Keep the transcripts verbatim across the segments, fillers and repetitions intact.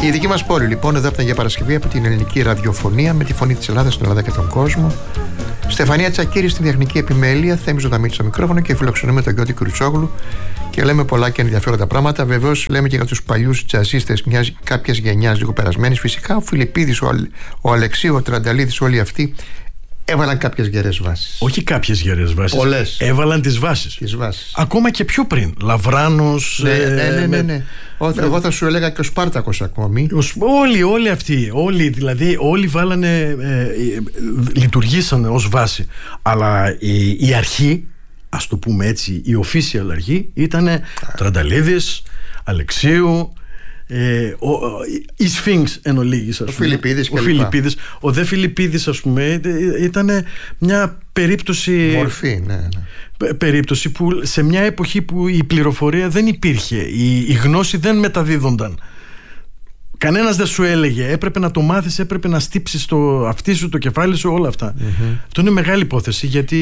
Η δική μας πόλη λοιπόν εδώ από την Αγία Παρασκευή, από την ελληνική ραδιοφωνία, με τη φωνή της Ελλάδας στην Ελλάδα και τον κόσμο. Στεφανία Τσακίρη στην τεχνική επιμέλεια, Θέμης Ζωνταμίτης στο μικρόφωνο και φιλοξενούμε τον Γιώτη Κρουτσόγλου και λέμε πολλά και ενδιαφέροντα πράγματα. Βεβαίως λέμε και για τους παλιούς τζαζίστες μιας κάποιας γενιάς λίγο περασμένης. Φυσικά ο Φιλιππίδης, ο, ο Αλεξίου, ο Τρανταλίδης, όλοι αυτοί έβαλαν κάποιες γερές βάσεις. Όχι κάποιες γερές βάσεις. Πολλές. Έβαλαν τις βάσεις. Τις βάσεις. Ακόμα και πιο πριν. Λαβράνος. Ναι, ε, ναι, ναι, ναι, ναι. Με... Εγώ θα σου έλεγα και ο Σπάρτακος ακόμη. Όλοι, όλοι αυτοί. Όλοι, δηλαδή, όλοι βάλανε. Ε, ε, λειτουργήσαν ως βάση. Αλλά η, η αρχή, ας το πούμε έτσι, η official αρχή ήταν Τρανταλίδης, Αλεξίου. Ε, ο, η Σφίνξ εν ολίγης, ο Φιλιππίδης ο, Φιλιππίδης, ο δε Φιλιππίδης, ας πούμε, ήταν μια περίπτωση μορφή, ναι, ναι. περίπτωση που σε μια εποχή που η πληροφορία δεν υπήρχε, η, η γνώση δεν μεταδίδονταν, κανένας δεν σου έλεγε, έπρεπε να το μάθεις, έπρεπε να στύψεις το αυτί σου, το κεφάλι σου, όλα αυτά. Mm-hmm. Αυτό είναι μεγάλη υπόθεση, γιατί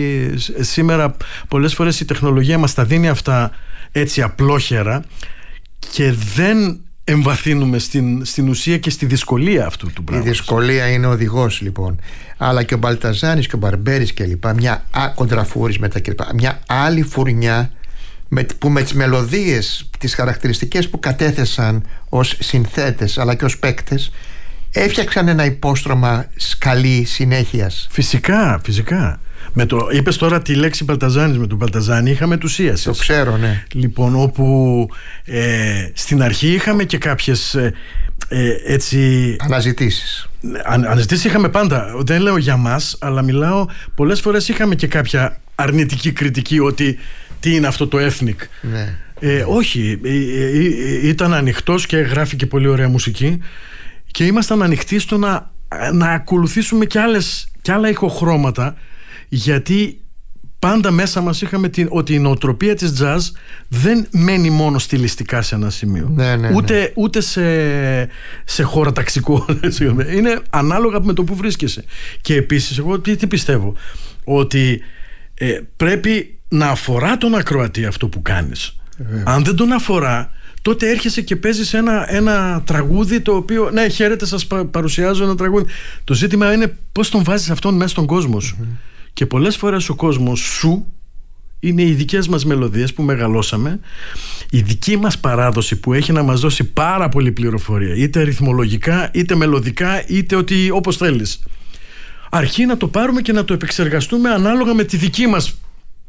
σήμερα πολλές φορές η τεχνολογία μας τα δίνει αυτά έτσι απλόχερα και δεν εμβαθύνουμε στην, στην ουσία και στη δυσκολία αυτού του πράγματος. Η δυσκολία είναι οδηγός λοιπόν. Αλλά και ο Μπαλταζάνης και ο Μπαρμπέρης και λοιπά, μια κοντραφούρης μετά και λοιπά, μια άλλη φουρνιά με, που με τις μελωδίες, τις χαρακτηριστικές που κατέθεσαν ως συνθέτες αλλά και ως παίκτες, έφτιαξαν ένα υπόστρωμα σκαλή συνέχειας. Φυσικά, φυσικά. Με το, είπες τώρα τη λέξη Μπαλταζάνης. Με τον Μπαλταζάνη είχαμε τους Το ξέρω, ναι. Λοιπόν, όπου ε, στην αρχή είχαμε και κάποιες ε, ε, έτσι αναζητήσεις. Αν, αναζητήσεις είχαμε πάντα. Δεν λέω για μας, αλλά μιλάω, πολλές φορές είχαμε και κάποια αρνητική κριτική ότι τι είναι αυτό το ethnic. Ναι. Ε, όχι, ε, ε, ε, ήταν ανοιχτός και γράφει και πολύ ωραία μουσική και ήμασταν ανοιχτοί στο να, να ακολουθήσουμε και, άλλες, και άλλα ηχοχρώματα, γιατί πάντα μέσα μας είχαμε την, ότι η νοοτροπία της jazz δεν μένει μόνο στιλιστικά σε ένα σημείο. Ναι, ναι, ούτε, ναι. ούτε σε, σε χώρα ταξικό. Είναι ανάλογα με το που βρίσκεσαι. Και επίσης εγώ τι, τι πιστεύω, ότι ε, πρέπει να αφορά τον ακροατή αυτό που κάνεις. Ε. Αν δεν τον αφορά, τότε έρχεσαι και παίζεις ένα, ένα τραγούδι το οποίο, ναι, χαίρετε, σας παρουσιάζω ένα τραγούδι. Το ζήτημα είναι πώς τον βάζεις αυτόν μέσα στον κόσμο σου. Mm-hmm. Και πολλές φορές ο κόσμος σου είναι οι δικές μας μελωδίες που μεγαλώσαμε, η δική μας παράδοση που έχει να μας δώσει πάρα πολύ πληροφορία, είτε αριθμολογικά, είτε μελωδικά, είτε ότι όπως θέλεις. Αρκεί να το πάρουμε και να το επεξεργαστούμε ανάλογα με τη δική μας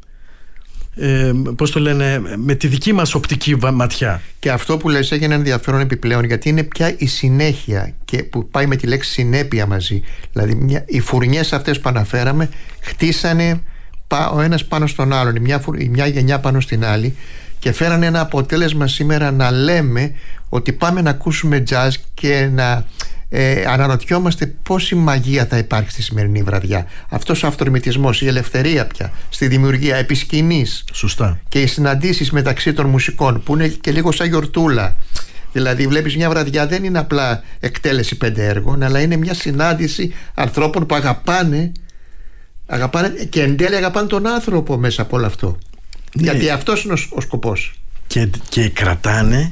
ε, πώς το λένε, με τη δική μας οπτική ματιά. Και αυτό που λες έχει ένα ενδιαφέρον επιπλέον, γιατί είναι πια η συνέχεια και που πάει με τη λέξη συνέπεια μαζί. Δηλαδή μια, οι φουρνιές αυτές που αναφέραμε χτίσανε ο ένας πάνω στον άλλον, η μια, η μια γενιά πάνω στην άλλη, και φέρανε ένα αποτέλεσμα σήμερα να λέμε ότι πάμε να ακούσουμε jazz και να ε, αναρωτιόμαστε πόση μαγεία θα υπάρχει στη σημερινή βραδιά. Αυτός ο αυτορμητισμός, η ελευθερία πια στη δημιουργία επί σκηνής. Σωστά. Και οι συναντήσεις μεταξύ των μουσικών που είναι και λίγο σαν γιορτούλα. Δηλαδή βλέπεις μια βραδιά δεν είναι απλά εκτέλεση πέντε έργων, αλλά είναι μια συνάντηση ανθρώπων που αγαπάνε, αγαπάνε και εν τέλει αγαπάνε τον άνθρωπο μέσα από όλο αυτό. Ναι. Γιατί αυτός είναι ο, ο σκοπός. Και, και κρατάνε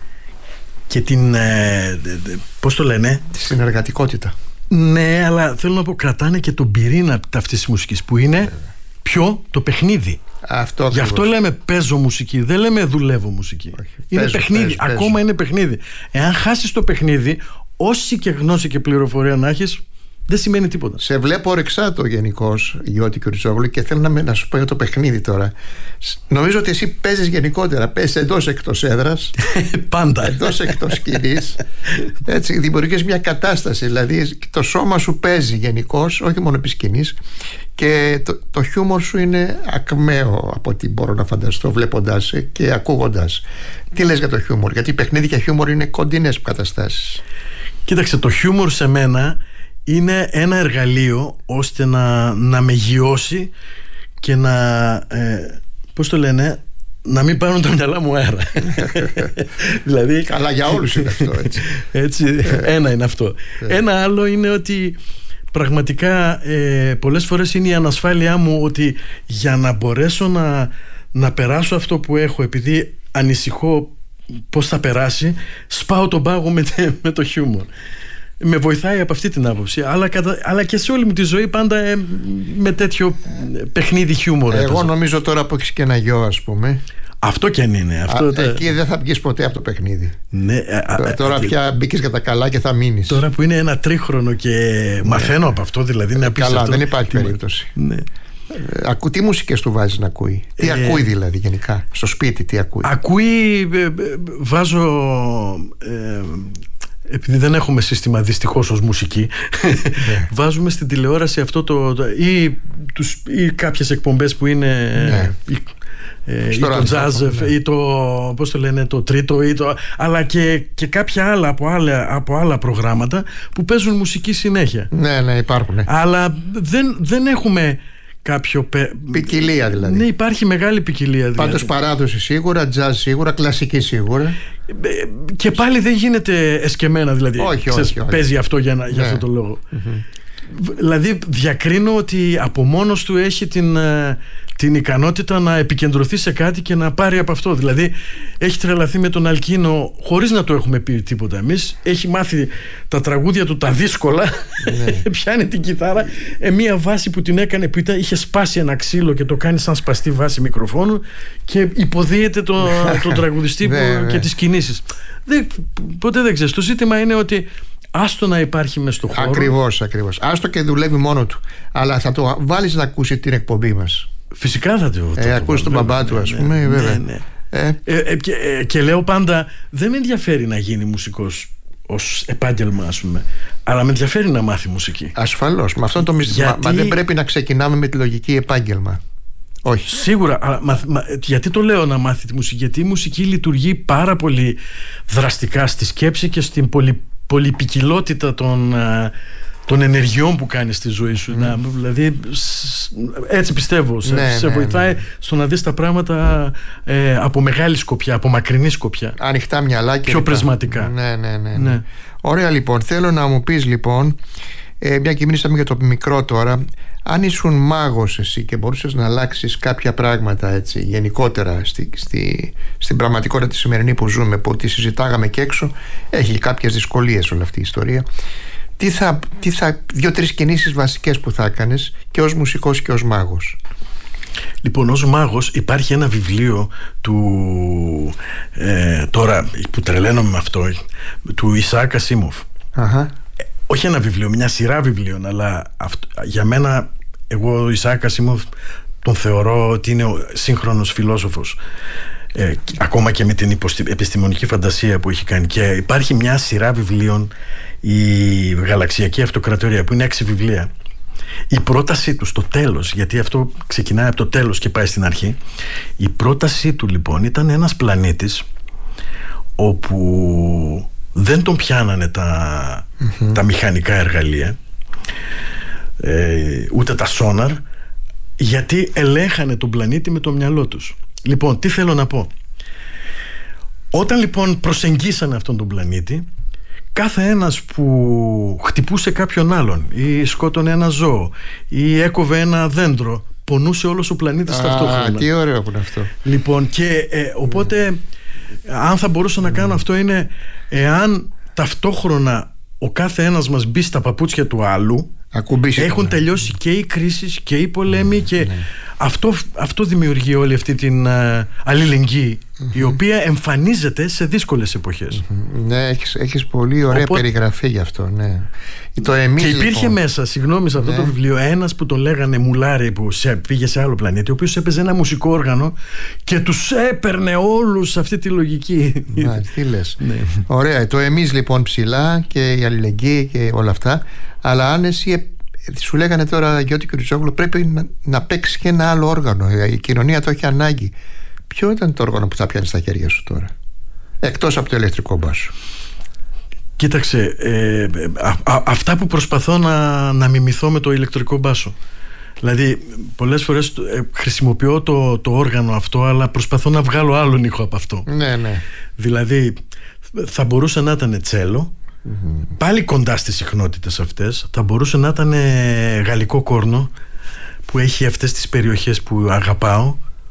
και την ε, πώς το λένε, τη συνεργατικότητα. Ναι, αλλά θέλω να πω, κρατάνε και τον πυρήνα αυτής της μουσικής που είναι yeah. ποιο, το παιχνίδι. Αυτό Γι' αυτό λέμε παίζω μουσική, δεν λέμε δουλεύω μουσική. Όχι. Είναι παίζω, παιχνίδι, παίζω, ακόμα παίζω. Είναι παιχνίδι. Εάν χάσεις το παιχνίδι, όση και γνώση και πληροφορία να έχεις, δεν σημαίνει τίποτα. Σε βλέπω ορεξάτο γενικώς, Γιώτη Κρουτσόγλου, και θέλω να, να σου πω για το παιχνίδι τώρα. Νομίζω ότι εσύ παίζεις γενικότερα. Παίζεις εντός εκτός έδρας. Πάντα. Εντός εκτός σκηνής. Έτσι, δημιουργείς μια κατάσταση. Δηλαδή, το σώμα σου παίζει γενικώς, όχι μόνο επί σκηνής. Και το, το χιούμορ σου είναι ακμαίο από ό,τι μπορώ να φανταστώ, βλέποντας και ακούγοντας. Τι λες για το χιούμορ? Γιατί παιχνίδι και χιούμορ είναι κοντινές καταστάσεις. Κοίταξε, το χιούμορ σε μένα είναι ένα εργαλείο ώστε να, να με γιώσει και να ε, πώς το λένε, να μην πάρουν τα μυαλά μου αέρα. Δηλαδή, καλά, για όλους είναι αυτό, έτσι. Έτσι, ένα είναι αυτό. Ένα άλλο είναι ότι πραγματικά ε, πολλές φορές είναι η ανασφάλειά μου ότι για να μπορέσω να, να περάσω αυτό που έχω, επειδή ανησυχώ πώς θα περάσει, σπάω τον πάγο με, με το χιούμορ. Με βοηθάει από αυτή την άποψη, αλλά, κατα... αλλά και σε όλη μου τη ζωή πάντα ε, με τέτοιο παιχνίδι χιούμορ. Εγώ έπαιζα. νομίζω τώρα που έχεις και ένα γιο, ας πούμε. Αυτό και αν είναι. Αυτό Α, τα... Εκεί δεν θα βγεις ποτέ από το παιχνίδι. Ναι, τώρα τώρα α, πια μπήκες για τα καλά και θα μείνεις. Τώρα που είναι ένα τρίχρονο και ναι. μαθαίνω από αυτό, δηλαδή είναι απίστευτο. Καλά, δεν υπάρχει περίπτωση. Ναι. Ακού, τι μουσικές του βάζεις να ακούει? Τι ε, ακούει δηλαδή γενικά? Στο σπίτι τι ακούει? Ακούει, ε, ε, βάζω... Ε, επειδή δεν έχουμε σύστημα δυστυχώς ως μουσική, ναι. βάζουμε στην τηλεόραση αυτό το, το ή, τους, ή κάποιες εκπομπές που είναι ναι. ή, ε, ή το jazz ναι. ή το, πώς το λένε, το τρίτο ή το, αλλά και, και κάποια άλλα από, άλλα από άλλα προγράμματα που παίζουν μουσική συνέχεια. Ναι, ναι, υπάρχουν. Ναι. Αλλά δεν, δεν έχουμε κάποιο πε... ποικιλία δηλαδή. Ναι, υπάρχει μεγάλη ποικιλία δηλαδή. Πάντως παράδοση σίγουρα, jazz σίγουρα, κλασική σίγουρα. Και πάλι δεν γίνεται εσκεμμένα δηλαδή. Όχι, Ξέρεις, όχι, όχι. παίζει αυτό για, να, για ναι. αυτό το λόγο. Mm-hmm. Δηλαδή διακρίνω ότι από μόνος του έχει την, την ικανότητα να επικεντρωθεί σε κάτι και να πάρει από αυτό. Δηλαδή έχει τρελαθεί με τον Αλκίνο χωρίς να το έχουμε πει τίποτα εμείς. Έχει μάθει τα τραγούδια του τα δύσκολα. Ναι. Πιάνει την κιθάρα, ε, μία βάση που την έκανε που είχε σπάσει ένα ξύλο και το κάνει σαν σπαστή βάση μικροφόνου και υποδίεται τον το τραγουδιστή που, και τις κινήσεις. Δεν, ποτέ δεν ξέρεις. Το ζήτημα είναι ότι άστο να υπάρχει μες στο χώρο. Ακριβώς, ακριβώς. Άστο και δουλεύει μόνο του. Αλλά θα το βάλεις να ακούσει την εκπομπή μας. Φυσικά θα το, ε, ακούσει τον μπαμπά του, ας πούμε. Ναι, βέβαια. ναι. Ε. Ε, ε, και, ε, και λέω πάντα, δεν με ενδιαφέρει να γίνει μουσικός ως επάγγελμα, ας πούμε, αλλά με ενδιαφέρει να μάθει μουσική. Ασφαλώς. Με αυτό το μυστικό. Γιατί... Μα δεν πρέπει να ξεκινάμε με τη λογική επάγγελμα. Όχι. Σίγουρα, αλλά, μα, μα, γιατί το λέω να μάθει τη μουσική? Γιατί η μουσική λειτουργεί πάρα πολύ δραστικά στη σκέψη και στην πολυ, πολυπικιλότητα των, των ενεργειών που κάνεις στη ζωή σου. Mm. Να, δηλαδή έτσι πιστεύω σε, ναι, σε ναι, βοηθάει ναι. στο να δεις τα πράγματα ε, από μεγάλη σκοπιά, από μακρινή σκοπιά, ανοιχτά μυαλά και πιο πρεσματικά. ναι, ναι, ναι, ναι. ναι. Ωραία, λοιπόν, θέλω να μου πεις λοιπόν, ε, μια και μιλήσαμε για το μικρό τώρα, αν ήσουν μάγος εσύ και μπορούσες να αλλάξεις κάποια πράγματα έτσι γενικότερα στη, στη, στην πραγματικότητα τη σημερινή που ζούμε, που τη συζητάγαμε και έξω, έχει κάποιες δυσκολίες όλη αυτή η ιστορία, τι θα, τι θα, δύο-τρεις κινήσεις βασικές που θα έκανες και ως μουσικός και ως μάγος? Λοιπόν, ως μάγος υπάρχει ένα βιβλίο του ε, τώρα που τρελαίνομαι με αυτό, του Ισαάκ Ασίμοφ. Αχα. Όχι ένα βιβλίο, μια σειρά βιβλίων, αλλά αυτό, για μένα, εγώ ο Ισαάκ Ασίμοφ τον θεωρώ ότι είναι ο σύγχρονος φιλόσοφος, ε, ακόμα και με την επιστημονική φαντασία που έχει κάνει. Και υπάρχει μια σειρά βιβλίων, η Γαλαξιακή Αυτοκρατορία, που είναι έξι βιβλία. Η πρότασή του στο τέλος, γιατί αυτό ξεκινάει από το τέλος και πάει στην αρχή, η πρότασή του λοιπόν ήταν ένας πλανήτης όπου δεν τον πιάνανε τα, mm-hmm. τα μηχανικά εργαλεία, ε, ούτε τα σόναρ, γιατί ελέγχανε τον πλανήτη με το μυαλό τους. Λοιπόν, τι θέλω να πω? Όταν λοιπόν προσεγγίσανε αυτόν τον πλανήτη, κάθε ένας που χτυπούσε κάποιον άλλον ή σκότωνε ένα ζώο ή έκοβε ένα δέντρο, πονούσε όλος ο πλανήτης ταυτόχρονα. Α, τι ωραίο που είναι αυτό. Λοιπόν, και ε, οπότε αν θα μπορούσα να κάνω αυτό είναι, εάν ταυτόχρονα ο κάθε ένας μας μπει στα παπούτσια του άλλου, ακουμπήσει, έχουν ναι. τελειώσει και οι κρίσεις και οι πολέμοι, ναι, και ναι. Αυτό, αυτό δημιουργεί όλη αυτή την uh, αλληλεγγύη, mm-hmm. η οποία εμφανίζεται σε δύσκολες εποχές. Mm-hmm. Ναι, έχεις, έχεις πολύ ωραία Οπότε... περιγραφή γι' αυτό, ναι. Το εμείς, και υπήρχε λοιπόν μέσα, συγγνώμη, σε αυτό, ναι, το βιβλίο, ένας που τον λέγανε Μουλάρη, που σε, πήγε σε άλλο πλανήτη, ο οποίος έπαιζε ένα μουσικό όργανο και τους έπαιρνε όλους αυτή τη λογική. Μα, τι λες. Ναι. Ωραία, το εμείς λοιπόν ψηλά και η αλληλεγγύη και όλα αυτά. Αλλά αν εσύ, σου λέγανε τώρα, Γιώτη Κιουριτσόγλου, πρέπει να, να παίξει και ένα άλλο όργανο, η κοινωνία το έχει ανάγκη, ποιο ήταν το όργανο που θα πιάνει στα χέρια σου τώρα, εκτός από το ηλεκτρικό μπάσο? Κοίταξε, ε, α, α, αυτά που προσπαθώ να, να μιμηθώ με το ηλεκτρικό μπάσο. Δηλαδή πολλές φορές ε, χρησιμοποιώ το, το όργανο αυτό, αλλά προσπαθώ να βγάλω άλλον ήχο από αυτό. Ναι, ναι. Δηλαδή θα μπορούσε να ήταν τσέλο, mm-hmm. πάλι κοντά στις συχνότητες αυτές. Θα μπορούσε να ήταν γαλλικό κόρνο, που έχει αυτές τις περιοχές που αγαπάω,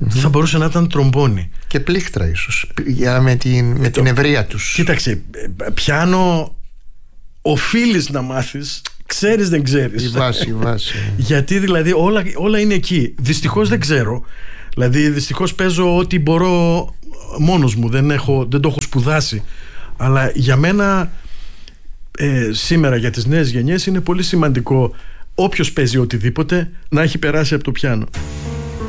mm-hmm. θα μπορούσε να ήταν τρομπόνι. Και πλήκτρα ίσως, με την, με την ευρεία τους. Κοίταξε, πιάνο οφείλεις να μάθεις, ξέρεις δεν ξέρεις. Η βάση, η βάση. Γιατί δηλαδή όλα, όλα είναι εκεί. Δυστυχώς δεν ξέρω. Δηλαδή δυστυχώς παίζω ό,τι μπορώ μόνος μου, δεν, έχω, δεν το έχω σπουδάσει. Αλλά για μένα ε, σήμερα για τις νέες γενιές είναι πολύ σημαντικό όποιος παίζει οτιδήποτε να έχει περάσει από το πιάνο.